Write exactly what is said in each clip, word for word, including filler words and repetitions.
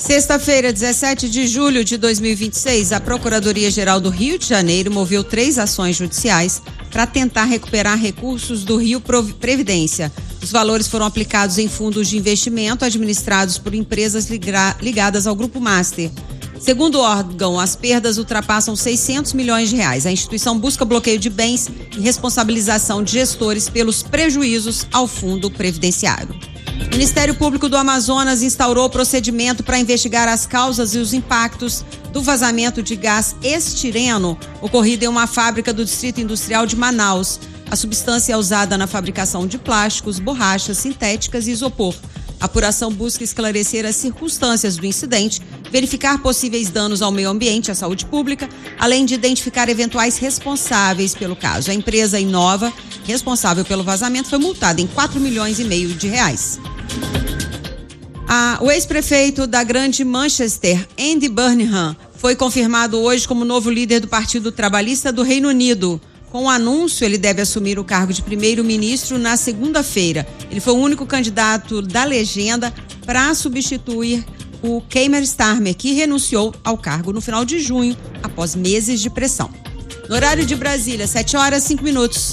Sexta-feira, dezessete de julho de dois mil e vinte e seis, a Procuradoria-Geral do Rio de Janeiro moveu três ações judiciais para tentar recuperar recursos do Rio Previdência. Os valores foram aplicados em fundos de investimento administrados por empresas ligadas ao Grupo Master. Segundo o órgão, as perdas ultrapassam seiscentos milhões de reais. A instituição busca bloqueio de bens e responsabilização de gestores pelos prejuízos ao fundo previdenciário. O Ministério Público do Amazonas instaurou procedimento para investigar as causas e os impactos do vazamento de gás estireno ocorrido em uma fábrica do Distrito Industrial de Manaus. A substância é usada na fabricação de plásticos, borrachas sintéticas e isopor. A apuração busca esclarecer as circunstâncias do incidente, verificar possíveis danos ao meio ambiente e à saúde pública, além de identificar eventuais responsáveis pelo caso. A empresa Inova, responsável pelo vazamento, foi multada em quatro milhões e meio de reais. Ah, o ex-prefeito da Grande Manchester, Andy Burnham, foi confirmado hoje como novo líder do Partido Trabalhista do Reino Unido. Com o anúncio, ele deve assumir o cargo de primeiro-ministro na segunda-feira. Ele foi o único candidato da legenda para substituir o Keir Starmer, que renunciou ao cargo no final de junho, após meses de pressão. No horário de Brasília, sete horas e cinco minutos.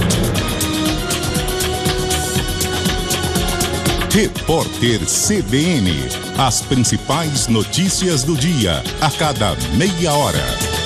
Repórter C B N. As principais notícias do dia, a cada meia hora.